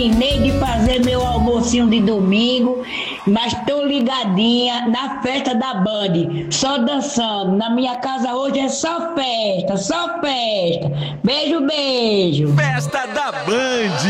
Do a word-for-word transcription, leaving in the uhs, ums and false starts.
terminei de fazer meu almocinho de domingo, mas tô ligadinha na festa da Band, só dançando. Na minha casa hoje é só festa, só festa. Beijo, beijo. Festa da Band.